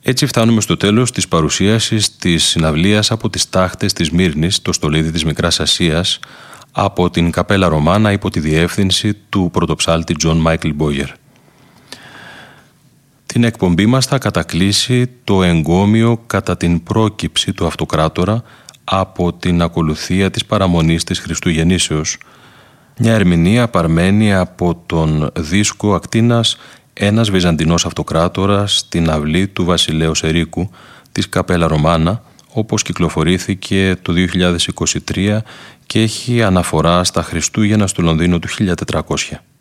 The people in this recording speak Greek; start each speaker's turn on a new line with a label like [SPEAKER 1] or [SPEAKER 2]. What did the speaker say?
[SPEAKER 1] Έτσι φτάνουμε στο τέλος της παρουσίασης της συναυλίας από τις τάχτες της Μύρνης, το στολίδι της Μικράς Ασίας, από την Καπέλα Ρωμάνα υπό τη διεύθυνση του πρωτοψάλτη Τζον Μάικλ Μπόγερ. Την εκπομπή μας θα κατακλείσει το εγκόμιο κατά την πρόκυψη του Αυτοκράτορα από την ακολουθία της παραμονής της Χριστουγεννήσεως, μια ερμηνεία παρμένη από τον δίσκο Ακτίνας «Ένας Βυζαντινός Αυτοκράτορας» στην αυλή του Βασιλέως Ερίκου της Καπέλα Ρωμάνα, όπως κυκλοφορήθηκε το 2023 και έχει αναφορά στα Χριστούγεννα στο Λονδίνο του 1400.